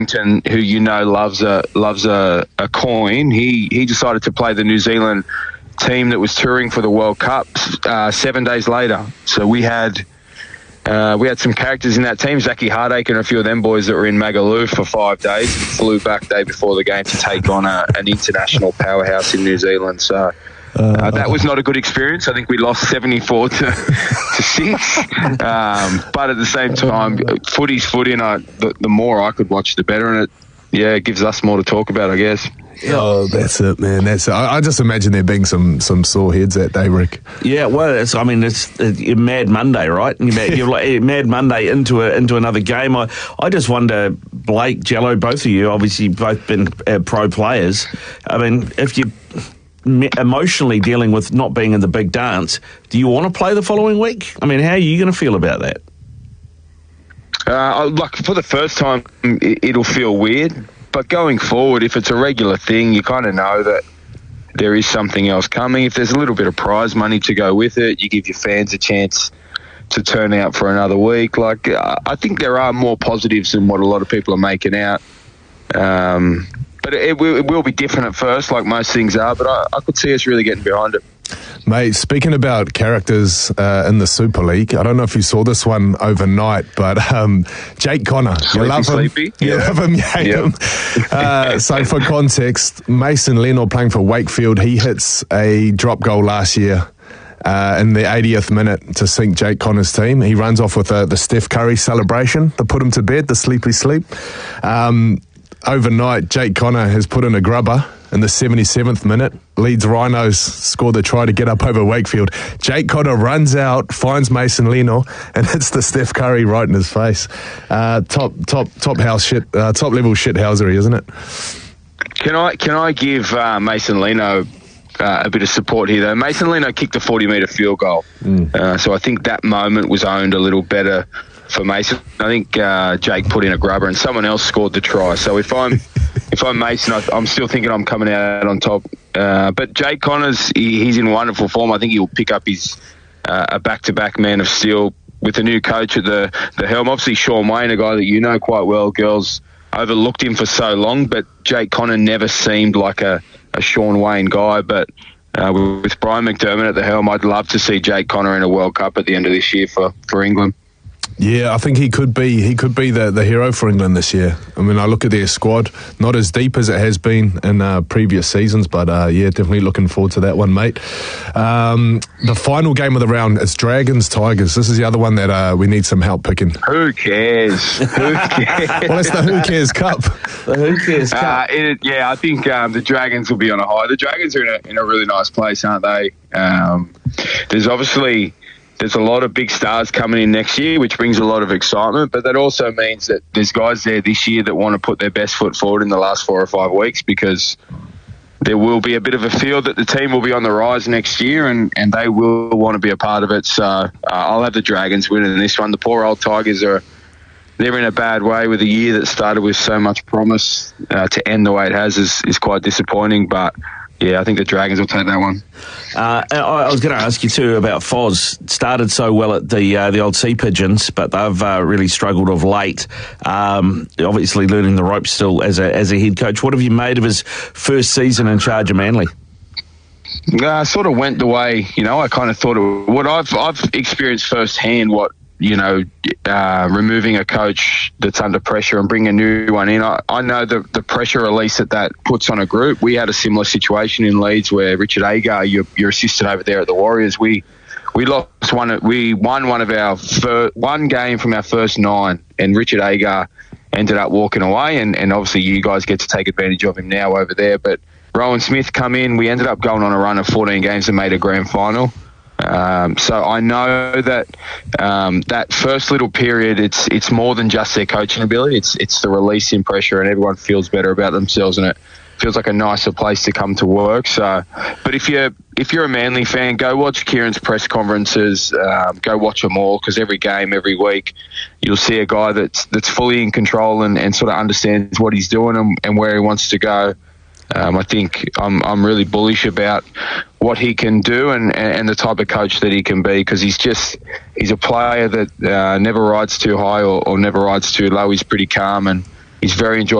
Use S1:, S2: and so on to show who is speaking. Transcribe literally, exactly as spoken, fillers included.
S1: who you know loves a loves a, a coin, he, he decided to play the New Zealand team that was touring for the World Cup uh, seven days later. So we had uh, we had some characters in that team, Zachy Hardacre and a few of them boys that were in Magaluf for five days and flew back day before the game to take on a, an international powerhouse in New Zealand. So uh, uh, that was not a good experience. I think we lost seventy-four to, to six. Um, but at the same time, footy's footy, and I, the, the more I could watch, the better. And it, yeah, it gives us more to talk about, I guess.
S2: Oh, that's it, man. That's it. I, I just imagine there being some, some sore heads that day, Rick.
S3: Yeah, well, it's, I mean, it's, it's Mad Monday, right? You're Mad, you're like Mad Monday into a, into another game. I, I just wonder, Blake, Jello, both of you, obviously both been uh, pro players. I mean, if you emotionally dealing with not being in the big dance, do you want to play the following week? I mean, how are you going to feel about that?
S1: Uh, like for the first time, it'll feel weird. But going forward, if it's a regular thing, you kind of know that there is something else coming. If there's a little bit of prize money to go with it, you give your fans a chance to turn out for another week. Like, uh, I think there are more positives than what a lot of people are making out. Um, but it, it, will, it will be different at first, like most things are. But I, I could see us really getting behind it.
S2: Mate, speaking about characters uh, in the Super League, I don't know if you saw this one overnight, but um, Jake Connor,
S1: sleepy,
S2: you love him,
S1: sleepy.
S2: you
S1: Yeah.
S2: love him, you hate
S1: Yeah.
S2: him. Uh, so for context, Mason Leno playing for Wakefield, he hits a drop goal last year uh, in the eightieth minute to sink Jake Connor's team. He runs off with uh, the Steph Curry celebration to put him to bed, the sleepy sleep. Um, overnight, Jake Connor has put in a grubber. In the seventy-seventh minute, Leeds Rhinos score the try to get up over Wakefield. Jake Connor runs out, finds Mason Leno, and hits the Steph Curry right in his face. Uh, top, top, top house shit, uh, top level shithousery, isn't it?
S1: Can I can I give uh, Mason Leno uh, a bit of support here, though? Mason Leno kicked a forty metre field goal, mm. uh, so I think that moment was owned a little better for Mason. I think uh, Jake put in a grubber, and someone else scored the try. So if I'm if I'm Mason, I, I'm still thinking I'm coming out on top. Uh, but Jake Connors, he, he's in wonderful form. I think he'll pick up his uh, a back-to-back man of steel with a new coach at the the helm. Obviously, Sean Wayne, a guy that you know quite well, girls overlooked him for so long, but Jake Connor never seemed like a, a Sean Wayne guy. But uh, with Brian McDermott at the helm, I'd love to see Jake Connor in a World Cup at the end of this year for, for England.
S2: Yeah, I think he could be he could be the, the hero for England this year. I mean, I look at their squad, not as deep as it has been in uh, previous seasons, but uh, yeah, definitely looking forward to that one, mate. Um, the final game of the round is Dragons Tigers. This is the other one that uh, we need some help picking.
S1: Who cares? Who cares?
S2: Well, it's the Who Cares Cup.
S3: The Who Cares Cup.
S1: Uh, it, yeah, I think um, the Dragons will be on a high. The Dragons are in a, in a really nice place, aren't they? Um, there's obviously... There's a lot of big stars coming in next year, which brings a lot of excitement, but that also means that there's guys there this year that want to put their best foot forward in the last four or five weeks because there will be a bit of a feel that the team will be on the rise next year and, and they will want to be a part of it. So uh, I'll have the Dragons winning this one. The poor old Tigers are they're in a bad way with a year that started with so much promise. Uh, to end the way it has is, is quite disappointing, but yeah, I think the Dragons will take that one.
S3: Uh, I was going to ask you too about Foz. Started so well at the uh, the old Sea Pigeons, but they've uh, really struggled of late. Um, obviously, learning the ropes still as a as a head coach. What have you made of his first season in charge of Manly?
S1: Uh, sort of went the way you know. I kind of thought it. What I've I've experienced firsthand. What you know, uh, removing a coach that's under pressure and bringing a new one in. I, I know the, the pressure release that that puts on a group. We had a similar situation in Leeds where Richard Agar, your, your assistant over there at the Warriors, we we lost one. We won one of our fir- one game from our first nine, and Richard Agar ended up walking away. And, and obviously, you guys get to take advantage of him now over there. But Rowan Smith come in. We ended up going on a run of fourteen games and made a grand final. Um, so I know that um, that first little period, it's it's more than just their coaching ability. It's it's the release in pressure, and everyone feels better about themselves, and it feels like a nicer place to come to work. So, but if you're if you're a Manly fan, go watch Kieran's press conferences. Um, go watch them all because every game, every week, you'll see a guy that's that's fully in control and, and sort of understands what he's doing and, and where he wants to go. Um, I think I'm I'm really bullish about what he can do and, and the type of coach that he can be because he's just he's a player that uh, never rides too high or, or never rides too low. He's pretty calm and he's very enjoyable.